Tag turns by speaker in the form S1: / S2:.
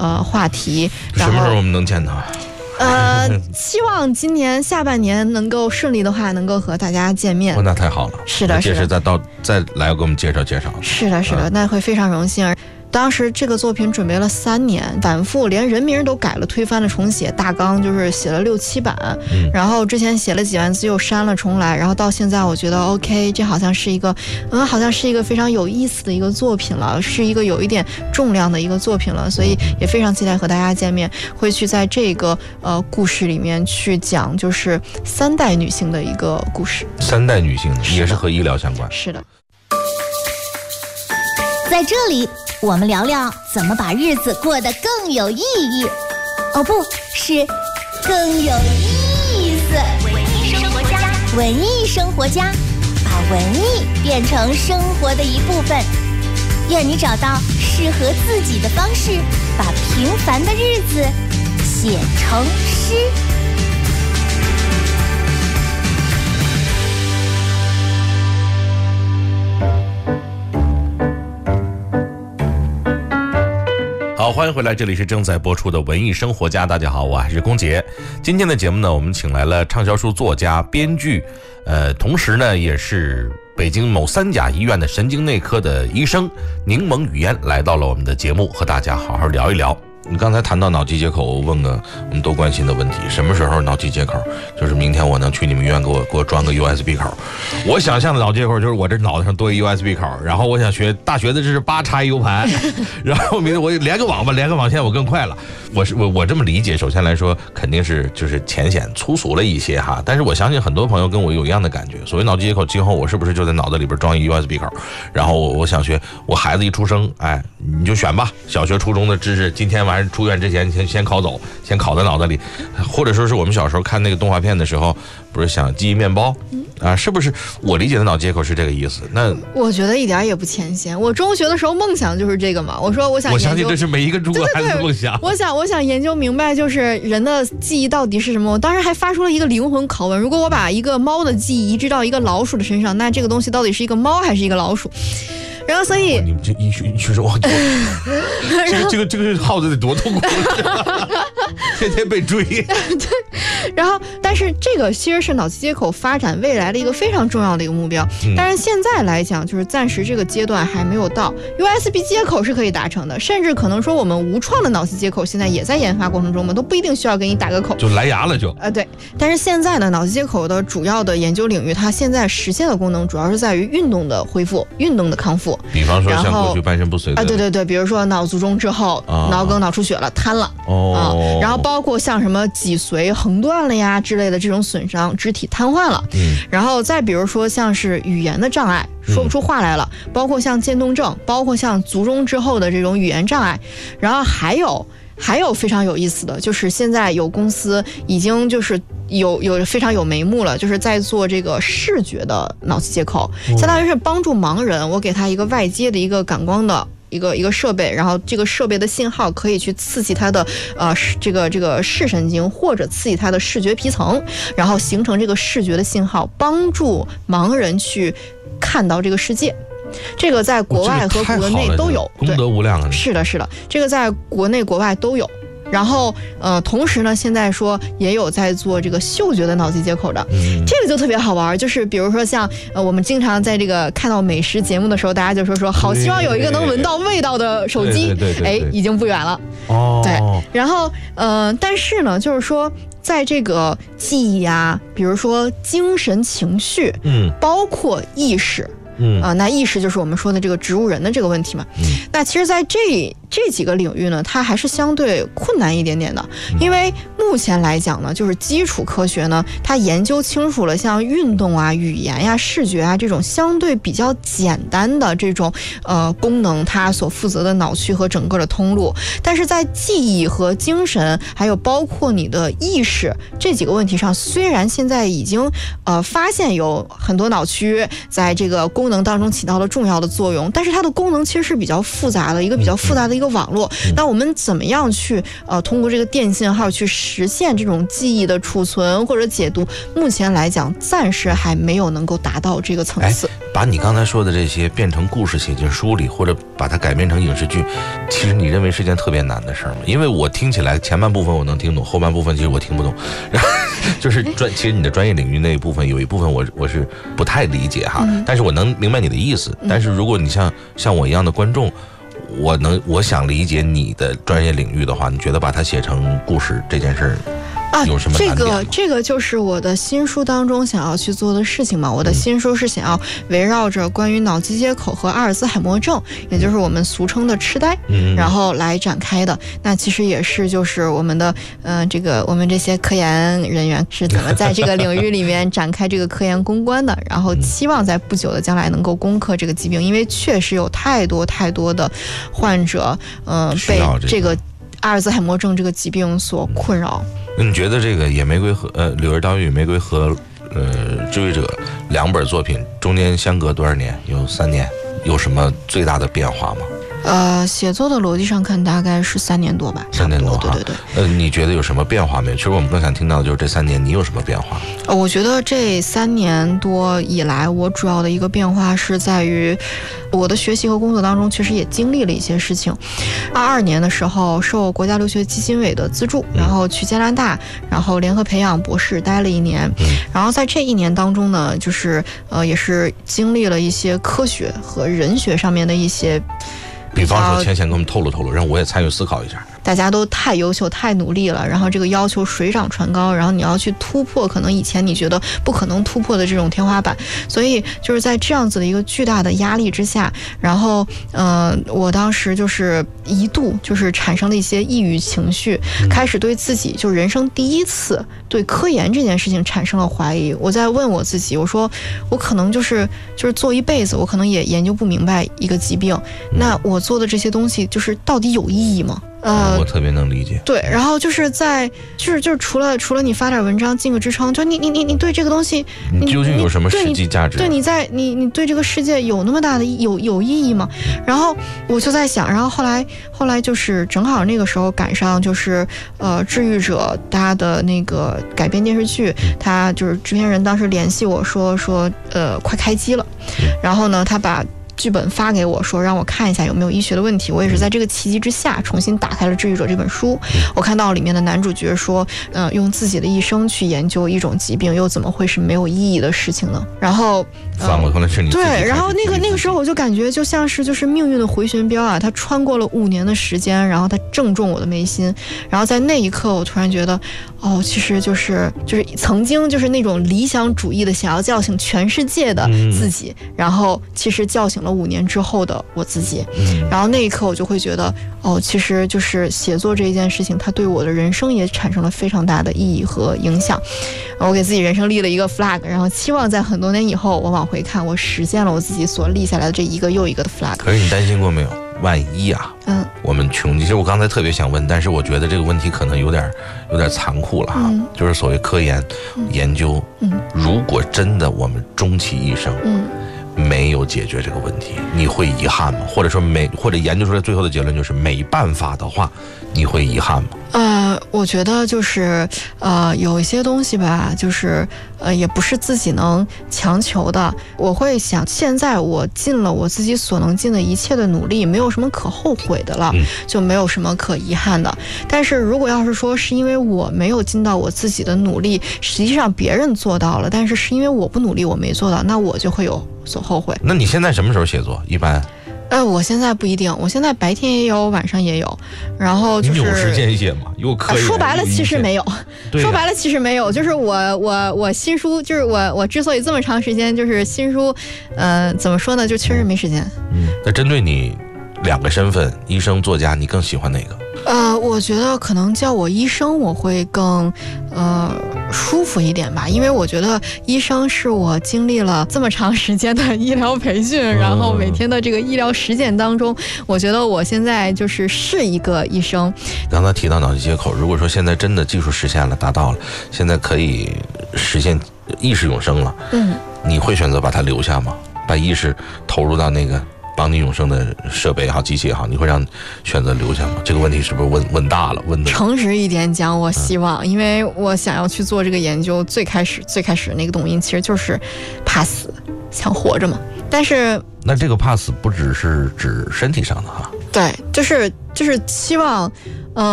S1: 话题。
S2: 什么时候我们能见到？
S1: 希望今年下半年能够顺利的话，能够和大家见面。
S2: 那太好了。
S1: 是的，
S2: 届时再来给我们介绍介绍。
S1: 是的，是的，那会非常荣幸。当时这个作品准备了3年，反复连人名都改了，推翻了重写，大纲就是写了6、7版，然后之前写了几万字又删了重来，然后到现在我觉得 OK， 这好像是一个非常有意思的一个作品了，是一个有一点重量的一个作品了，所以也非常期待和大家见面，会去在这个故事里面去讲就是3代女性的一个故事。
S2: 3代女性也是和医疗相关。
S1: 是的。
S3: 在这里我们聊聊怎么把日子过得更有意义，不是更有意思。文艺生活家，把文艺变成生活的一部分。愿你找到适合自己的方式，把平凡的日子写成诗。
S2: 好，欢迎回来，这里是正在播出的文艺生活家。大家好，我还是龚杰。今天的节目呢，我们请来了畅销书作家、编剧，同时呢也是北京某3甲医院的神经内科的医生柠檬语嫣来到了我们的节目，和大家好好聊一聊。你刚才谈到脑机接口，我问个我们都关心的问题，什么时候脑机接口？就是明天我能去你们医院给我装个 USB 口。我想象的脑接口就是我这脑袋上多一 USB 口，然后我想学大学的这是8插 U 盘，然后明天我连个网吧，连个网线我更快了。我这么理解，首先来说肯定是就是浅显粗俗了一些哈，但是我相信很多朋友跟我有一样的感觉。所谓脑机接口，今后我是不是就在脑袋里边装一 USB 口？然后我想学，我孩子一出生，你就选吧，小学初中的知识，今天晚上出院之前先考走，先考在脑袋里，或者说是我们小时候看那个动画片的时候，不是想记忆面包是不是？我理解的脑接口是这个意思。那我
S1: 觉得一点也不浅显。我中学的时候梦想就是这个嘛。我说我想研究，
S2: 我相信这是每一个中国孩子的梦想。
S1: 我想研究明白就是人的记忆到底是什么。我当时还发出了一个灵魂拷问：如果我把一个猫的记忆移植到一个老鼠的身上，那这个东西到底是一个猫还是一个老鼠？然后所以
S2: 你们这医学生，这个耗子得多痛苦，天天被追。
S1: 对，然后但是这个其实是脑机接口发展未来的一个非常重要的一个目标。但是现在来讲，就是暂时这个阶段还没有到。USB 接口是可以达成的，甚至可能说我们无创的脑机接口现在也在研发过程中嘛，都不一定需要给你打个口，
S2: 就蓝牙了就。
S1: 对。但是现在呢，脑机接口的主要的研究领域，它现在实现的功能主要是在于运动的恢复、运动的康复。
S2: 比方说像过去半身不遂的
S1: 对，比如说脑卒中之后，脑梗、脑出血了，瘫了然后包括像什么脊髓横断了呀之类的这种损伤，肢体瘫痪了。然后再比如说像是语言的障碍，说不出话来了，包括像渐冻症，包括像卒中之后的这种语言障碍。然后还有非常有意思的，就是现在有公司已经就是有非常有眉目了，就是在做这个视觉的脑机接口，相当于是帮助盲人，我给他一个外接的一个感光的一个设备，然后这个设备的信号可以去刺激他的这个视神经，或者刺激他的视觉皮层，然后形成这个视觉的信号，帮助盲人去看到这个世界。这个在国外和国内都有，
S2: 功德无量啊！
S1: 是的，这个在国内国外都有。然后同时呢，现在说也有在做这个嗅觉的脑机接口的，这个就特别好玩。就是比如说像我们经常在这个看到美食节目的时候，大家就说好希望有一个能闻到味道的手机，已经不远了。对，然后但是呢，就是说在这个记忆啊，比如说精神情绪，包括意识。那意识就是我们说的这个植物人的这个问题嘛。那其实在这几个领域呢，它还是相对困难一点点的，因为目前来讲呢，就是基础科学呢，它研究清楚了像运动啊、语言呀、视觉啊这种相对比较简单的这种功能，它所负责的脑区和整个的通路，但是在记忆和精神，还有包括你的意识这几个问题上，虽然现在已经发现有很多脑区在这个功能当中起到了重要的作用，但是它的功能其实是比较复杂的一个个网络。那我们怎么样去通过这个电信号去实现这种记忆的储存或者解读？目前来讲，暂时还没有能够达到这个层次。
S2: 把你刚才说的这些变成故事写进书里，或者把它改编成影视剧，其实你认为是件特别难的事儿吗？因为我听起来前半部分我能听懂，后半部分其实我听不懂。就是其实你的专业领域那一部分有一部分我是不太理解哈，但是我能明白你的意思。但是如果你像我一样的观众，我想理解你的专业领域的话，你觉得把它写成故事这件事儿有什么难点吗？
S1: 这个就是我的新书当中想要去做的事情嘛。我的新书是想要围绕着关于脑机接口和阿尔兹海默症，也就是我们俗称的痴呆，然后来展开的。那其实也是就是我们的我们这些科研人员是怎么在这个领域里面展开这个科研攻关的，然后期望在不久的将来能够攻克这个疾病，因为确实有太多的患者被这个阿尔兹海默症这个疾病所困扰。
S2: 你觉得这个野玫瑰和柳叶刀与玫瑰和追忆者两本作品中间相隔多少年？有3年，有什么最大的变化吗？
S1: 写作的逻辑上看大概是3年多吧
S2: ，3年多，对。你觉得有什么变化没有？其实我们更想听到的就是这3年你有什么变化？
S1: 我觉得这3年多以来，我主要的一个变化是在于我的学习和工作当中确实也经历了一些事情。22年的时候受国家留学基金委的资助，然后去加拿大，然后联合培养博士待了1年，然后在这1年当中呢，就是也是经历了一些科学和人学上面的一些。
S2: 比方说，浅浅给我们透露，让我也参与思考一下。
S1: 大家都太优秀、太努力了，然后这个要求水涨船高，然后你要去突破可能以前你觉得不可能突破的这种天花板，所以就是在这样子的一个巨大的压力之下，然后我当时就是一度就是产生了一些抑郁情绪，开始对自己就人生第一次对科研这件事情产生了怀疑。我在问我自己，我说我可能就是做一辈子，我可能也研究不明白一个疾病，那我做的这些东西就是到底有意义吗？
S2: 我特别能理解。
S1: 对，然后就是除了你发点文章尽个职称，就你对这个东西，
S2: 你究竟有什么实际价值？
S1: 对，你对这个世界有那么大的有意义吗？然后我就在想，然后后来就是正好那个时候赶上就是治愈者他的那个改编电视剧，他就是制片人当时联系我说快开机了，然后呢他把剧本发给我说让我看一下有没有医学的问题，我也是在这个契机之下重新打开了《治愈者》这本书。我看到里面的男主角说用自己的一生去研究一种疾病又怎么会是没有意义的事情呢？然后
S2: 反过头来是你自己
S1: 对，然后那个时候我就感觉就像是就是命运的回旋镖啊，它穿过了5年的时间，然后它正中我的眉心，然后在那一刻我突然觉得其实就是曾经就是那种理想主义的想要叫醒全世界的自己，然后其实叫醒了5年之后的我自己，然后那一刻我就会觉得其实就是写作这一件事情，它对我的人生也产生了非常大的意义和影响。我给自己人生立了一个 flag， 然后期望在很多年以后我往回看，我实现了我自己所立下来的这一个又一个的 flag。
S2: 可是你担心过没有，万一我们穷，其实我刚才特别想问，但是我觉得这个问题可能有点残酷了哈，就是所谓科研研究，如果真的我们终其一生没有解决这个问题，你会遗憾吗？或者说或者研究出来最后的结论就是没办法的话，你会遗憾吗？
S1: 我觉得就是有一些东西吧，就是也不是自己能强求的。我会想，现在我尽了我自己所能尽的一切的努力，没有什么可后悔的了，就没有什么可遗憾的。但是如果要是说是因为我没有尽到我自己的努力，实际上别人做到了，但是因为我不努力我没做到，那我就会有所后悔。
S2: 那你现在什么时候写作？一般
S1: 我现在不一定，我现在白天也有，晚上也有，然后就是
S2: 你有时间写吗？又可以
S1: 说白了其实没有，说白了其实没有，就是我新书，就是我之所以这么长时间就是新书，怎么说呢，就确实没时间。
S2: 那针对你2个身份，医生、作家，你更喜欢哪个？
S1: 我觉得可能叫我医生我会更舒服一点吧，因为我觉得医生是我经历了这么长时间的医疗培训，然后每天的这个医疗实践当中，我觉得我现在就是一个医生。
S2: 刚才提到脑机接口，如果说现在真的技术实现了，达到了，现在可以实现意识永生了，你会选择把它留下吗？把意识投入到那个帮你永生的设备也好、机器也好，你会让选择留下吗？这个问题是不是问大了？问的
S1: 诚实一点讲，我希望，因为我想要去做这个研究，最开始那个动因其实就是怕死，想活着嘛。但是
S2: 那这个怕死不只是指身体上的哈，
S1: 对，就是希望